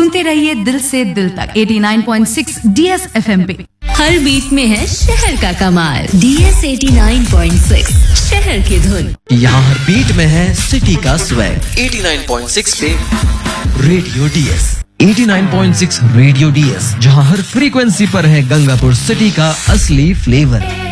सुनते रहिए दिल से दिल तक 89.6 DS FM पे। हर बीट में है शहर का कमाल। DS 89.6 शहर की धुन। यहाँ हर बीट में है सिटी का स्वैग। 89.6 पे रेडियो DS। 89.6 रेडियो DS, जहाँ हर फ्रीक्वेंसी पर है गंगापुर सिटी का असली फ्लेवर।